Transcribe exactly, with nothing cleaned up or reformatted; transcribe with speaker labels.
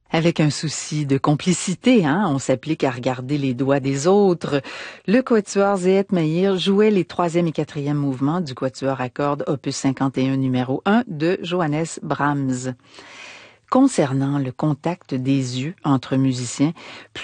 Speaker 1: Avec un souci de complicité, hein, on s'applique à regarder les doigts des autres. Le quatuor Zehet Mahir jouait les troisième et quatrième mouvements du quatuor à cordes opus cinquante et un numéro un de Johannes Brahms. Concernant le contact des yeux entre musiciens,